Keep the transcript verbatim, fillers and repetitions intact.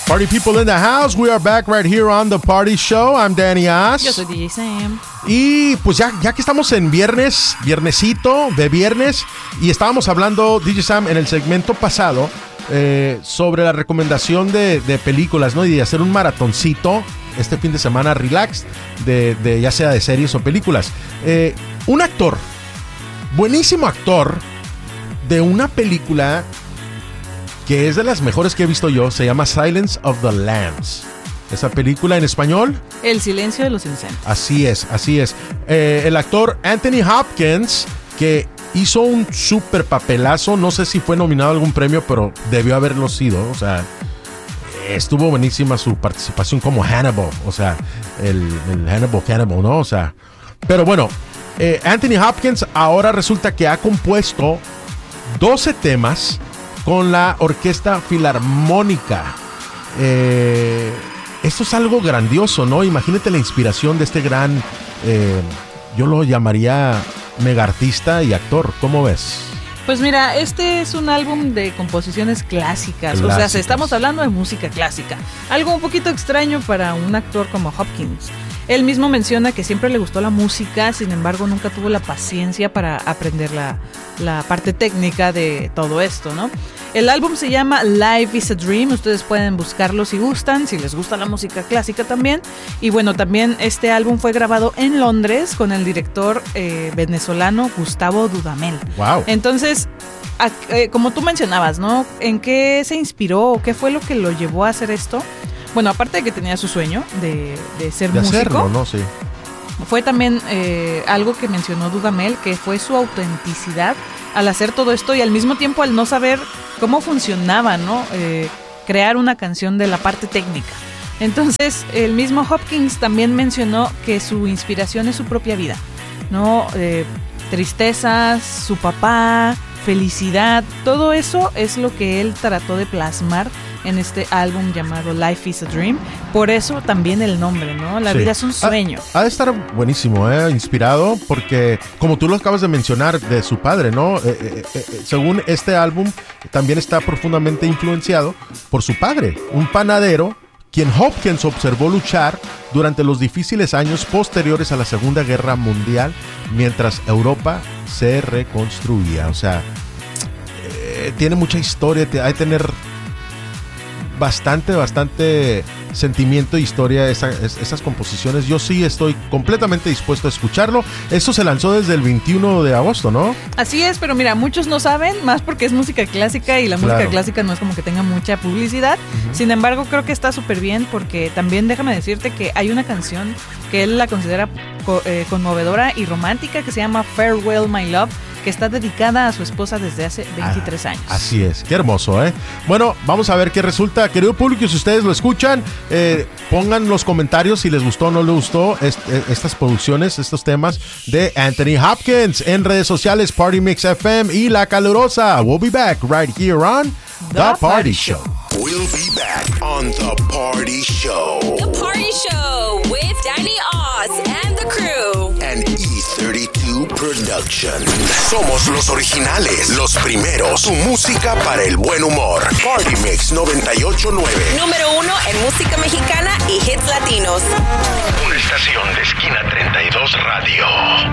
Party people in the house, we are back right here on The Party Show. I'm Danny Oz. Yo soy D J Sam. Y pues ya, ya que estamos en viernes, viernesito de viernes, y estábamos hablando, D J Sam, en el segmento pasado eh, sobre la recomendación de, de películas, ¿no? Y de hacer un maratoncito este fin de semana relax, de, de ya sea de series o películas. Eh, un actor, buenísimo actor, de una película que es de las mejores que he visto yo, se llama Silence of the Lambs. Esa película en español, El silencio de los inocentes. Así es, así es. Eh, el actor Anthony Hopkins, que hizo un súper papelazo, no sé si fue nominado a algún premio, pero debió haberlo sido. O sea, estuvo buenísima su participación como Hannibal, o sea, el, el Hannibal Cannibal, ¿no? O sea, pero bueno, eh, Anthony Hopkins ahora resulta que ha compuesto doce temas con la Orquesta Filarmónica. Eh, esto es algo grandioso, ¿no? Imagínate la inspiración de este gran, eh, yo lo llamaría mega artista y actor. ¿Cómo ves? Pues mira, este es un álbum de composiciones clásicas. Clásicas. O sea, estamos hablando de música clásica. Algo un poquito extraño para un actor como Hopkins. Él mismo menciona que siempre le gustó la música, sin embargo nunca tuvo la paciencia para aprender la, la parte técnica de todo esto, ¿no? El álbum se llama Life is a Dream, ustedes pueden buscarlo si gustan, si les gusta la música clásica también. Y bueno, también este álbum fue grabado en Londres con el director eh, venezolano Gustavo Dudamel. Wow. Entonces, a, eh, como tú mencionabas, ¿no? ¿En qué se inspiró o qué fue lo que lo llevó a hacer esto? Bueno, aparte de que tenía su sueño de, de ser de músico, hacerlo, ¿no? Sí. Fue también eh, algo que mencionó Dudamel, que fue su autenticidad al hacer todo esto y al mismo tiempo al no saber cómo funcionaba, ¿no? Eh, crear una canción de la parte técnica. Entonces, el mismo Hopkins también mencionó que su inspiración es su propia vida, ¿no? Eh, tristezas, su papá, felicidad, todo eso es lo que él trató de plasmar en este álbum llamado Life is a Dream. Por eso también el nombre, ¿no? La Sí. vida es un sueño. Ha, ha de estar buenísimo, ¿eh? Inspirado, porque como tú lo acabas de mencionar, de su padre, ¿no? Eh, eh, eh, según este álbum, también está profundamente influenciado por su padre, un panadero, quien Hopkins observó luchar durante los difíciles años posteriores a la Segunda Guerra Mundial, mientras Europa se reconstruía. O sea, eh, tiene mucha historia, hay que tener bastante, bastante sentimiento e historia esa, es, esas composiciones. Yo sí estoy completamente dispuesto a escucharlo. Esto se lanzó desde el veintiuno de agosto, ¿no? Así es, pero mira, muchos no saben, más porque es música clásica y la música Claro. clásica no es como que tenga mucha publicidad. Uh-huh. Sin embargo, creo que está súper bien porque también déjame decirte que hay una canción que él la considera co- eh, conmovedora y romántica que se llama Farewell My Love, que está dedicada a su esposa desde hace veintitrés años. Ah, así es, qué hermoso, ¿eh? Bueno, vamos a ver qué resulta. Querido público, si ustedes lo escuchan, eh, pongan los comentarios si les gustó o no les gustó est- estas producciones, estos temas de Anthony Hopkins en redes sociales, Party Mix F M y La Calurosa. We'll be back right here on The, The Party, Party Show. We'll be back on The Party Show. The Party Show with Danny Oz and the crew. And E thirty-two Production. Somos los originales, los primeros. Tu música para el buen humor. Party Mix noventa y ocho punto nueve. Número uno en música mexicana y hits latinos. Una estación de Esquina treinta y dos Radio.